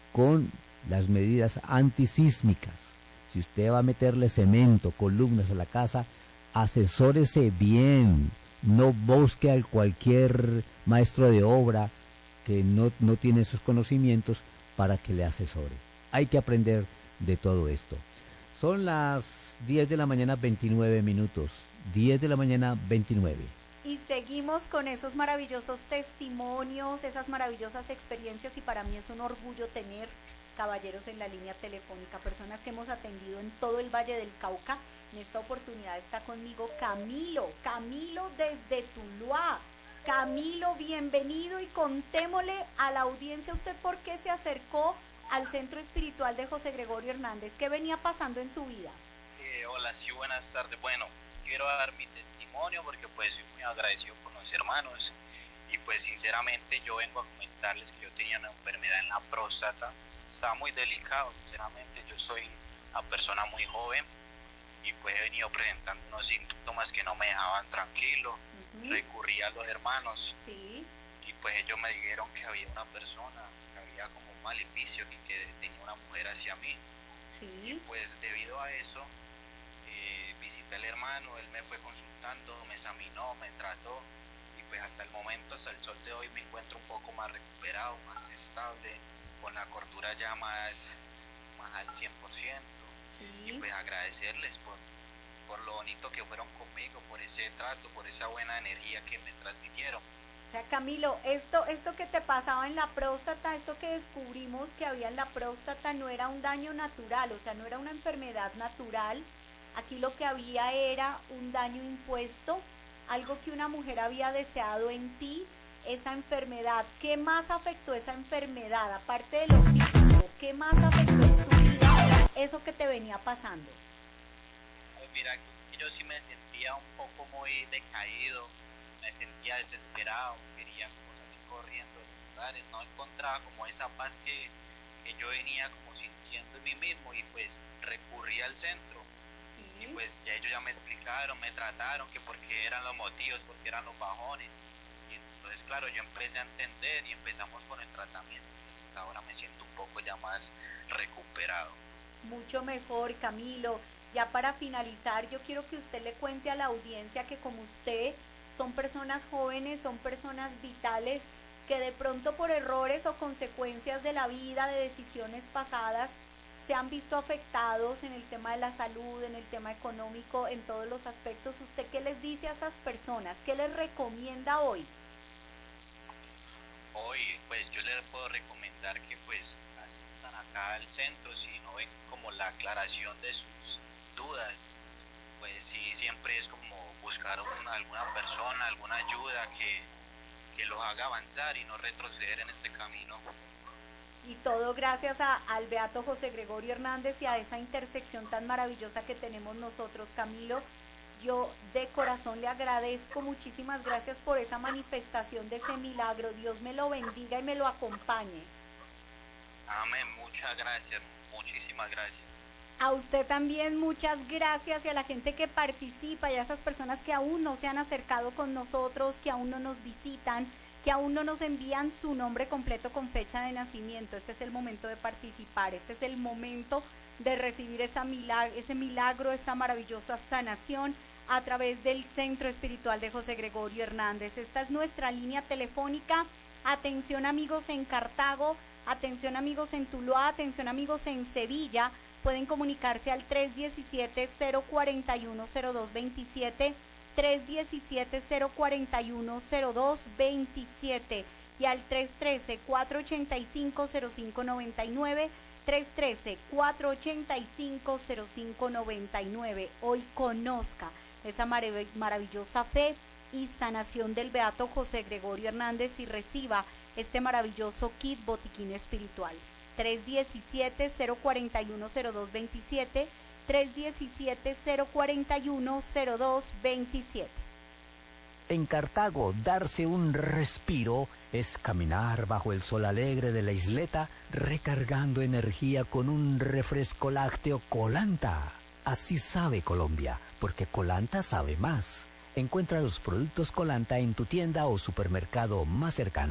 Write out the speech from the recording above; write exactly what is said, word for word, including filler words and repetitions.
con las medidas antisísmicas. Si usted va a meterle cemento, columnas a la casa, asesórese bien, no busque a cualquier maestro de obra que no, no tiene esos conocimientos para que le asesore. Hay que aprender de todo esto. Son las diez de la mañana, veintinueve minutos. diez de la mañana, veintinueve. Y seguimos con esos maravillosos testimonios, esas maravillosas experiencias, y para mí es un orgullo tener caballeros en la línea telefónica, personas que hemos atendido en todo el Valle del Cauca. En esta oportunidad está conmigo Camilo, Camilo desde Tuluá. Camilo, bienvenido, y contémosle a la audiencia usted por qué se acercó al Centro Espiritual de José Gregorio Hernández. ¿Qué venía pasando en su vida? Eh, hola, sí, buenas tardes. Bueno, quiero dar mi testimonio porque pues soy muy agradecido con los hermanos, y pues sinceramente yo vengo a comentarles que yo tenía una enfermedad en la próstata. Estaba muy delicado, sinceramente. Yo soy una persona muy joven y pues he venido presentando unos síntomas que no me dejaban tranquilo. Uh-huh. Recurrí a los hermanos, sí, y pues ellos me dijeron que había una persona, que había como un maleficio, que, que tenía una mujer hacia mí. Sí. Y pues debido a eso eh, visité al hermano, él me fue consultando, me examinó, me trató, y pues hasta el momento, hasta el sol de hoy, me encuentro un poco más recuperado, más estable, con la cordura ya más, más al cien por ciento. Sí. Y pues agradecerles por, por lo bonito que fueron conmigo, por ese trato, por esa buena energía que me transmitieron. O sea, Camilo, esto, esto que te pasaba en la próstata, esto que descubrimos que había en la próstata, no era un daño natural, o sea, no era una enfermedad natural. Aquí lo que había era un daño impuesto, algo que una mujer había deseado en ti. Esa enfermedad, ¿qué más afectó esa enfermedad? Aparte de lo físico, ¿qué más afectó en tu vida eso que te venía pasando? Pues mira, yo sí me sentía un poco muy decaído, me sentía desesperado, quería como salir corriendo de los lugares, no encontraba como esa paz que, que yo venía como sintiendo en mí mismo, y pues recurrí al centro. ¿Sí? Y pues ya ellos ya me explicaron, me trataron, que por qué eran los motivos, por qué eran los bajones. Entonces, claro, yo empecé a entender y empezamos con el tratamiento. Hasta ahora me siento un poco ya más recuperado. Mucho mejor, Camilo. Ya para finalizar, yo quiero que usted le cuente a la audiencia que como usted son personas jóvenes, son personas vitales, que de pronto por errores o consecuencias de la vida, de decisiones pasadas, se han visto afectados en el tema de la salud, en el tema económico, en todos los aspectos. ¿Usted qué les dice a esas personas? ¿Qué les recomienda hoy? Hoy, pues yo les puedo recomendar que pues asistan acá al centro, si no ven como la aclaración de sus dudas, pues sí, siempre es como buscar una, alguna persona, alguna ayuda que, que los haga avanzar y no retroceder en este camino. Y todo gracias a, al Beato José Gregorio Hernández y a esa intersección tan maravillosa que tenemos nosotros, Camilo. Yo de corazón le agradezco, muchísimas gracias por esa manifestación de ese milagro. Dios me lo bendiga y me lo acompañe. Amén, muchas gracias, muchísimas gracias. A usted también muchas gracias, y a la gente que participa y a esas personas que aún no se han acercado con nosotros, que aún no nos visitan, que aún no nos envían su nombre completo con fecha de nacimiento. Este es el momento de participar, este es el momento de recibir esa milagro, ese milagro, esa maravillosa sanación a través del Centro Espiritual de José Gregorio Hernández. Esta es nuestra línea telefónica. Atención amigos en Cartago, atención amigos en Tuluá, atención amigos en Sevilla. Pueden comunicarse al tres diecisiete, cero cuarenta y uno, cero dos veintisiete, tres diecisiete, cero cuarenta y uno, cero dos veintisiete, y al tres trece, cuatro ochenta y cinco, cero cinco noventa y nueve, tres trece, cuatro ochenta y cinco, cero cinco noventa y nueve. Hoy conozca esa marav- maravillosa fe y sanación del Beato José Gregorio Hernández y reciba este maravilloso kit botiquín espiritual. tres diecisiete, cero cuarenta y uno, cero dos veintisiete, tres diecisiete, cero cuarenta y uno, cero dos veintisiete. En Cartago, darse un respiro es caminar bajo el sol alegre de la isleta, recargando energía con un refresco lácteo Colanta. Así sabe Colombia, porque Colanta sabe más. Encuentra los productos Colanta en tu tienda o supermercado más cercano.